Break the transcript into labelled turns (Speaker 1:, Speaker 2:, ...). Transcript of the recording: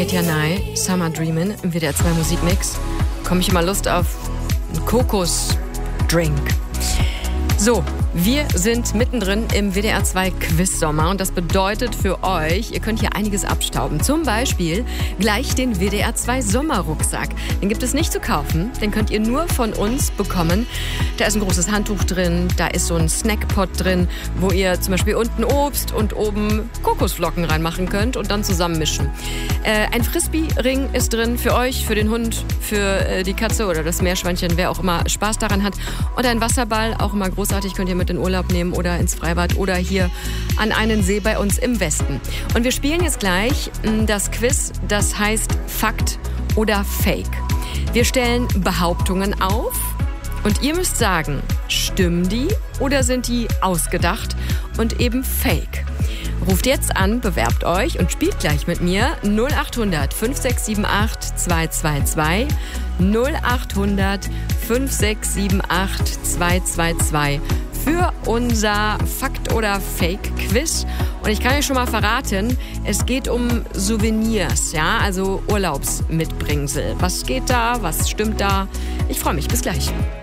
Speaker 1: Katja Nye, Summer Dreamin' im WDR 2 Musikmix. Komme ich immer Lust auf einen Kokosdrink. So, wir sind mittendrin im WDR 2 Quiz-Sommer und das bedeutet für euch, ihr könnt hier einiges abstauben. Zum Beispiel gleich den WDR 2 Sommerrucksack. Den gibt es nicht zu kaufen, den könnt ihr nur von uns bekommen. Da ist ein großes Handtuch drin, da ist so ein Snackpot drin, wo ihr zum Beispiel unten Obst und oben Kokosflocken reinmachen könnt und dann zusammenmischen. Ein Frisbee-Ring ist drin für euch, für den Hund, für die Katze oder das Meerschweinchen, wer auch immer Spaß daran hat. Und ein Wasserball, auch immer großartig, könnt ihr mit in Urlaub nehmen oder ins Freibad oder hier an einen See bei uns im Westen. Und wir spielen jetzt gleich das Quiz, das heißt Fakt oder Fake. Wir stellen Behauptungen auf und ihr müsst sagen, stimmen die oder sind die ausgedacht und eben fake? Ruft jetzt an, bewerbt euch und spielt gleich mit mir 0800 5678 222 0800 5678 222 für unser Fakt- oder Fake-Quiz. Und ich kann euch schon mal verraten, es geht um Souvenirs, ja, also Urlaubsmitbringsel. Was geht da, was stimmt da? Ich freue mich, bis gleich.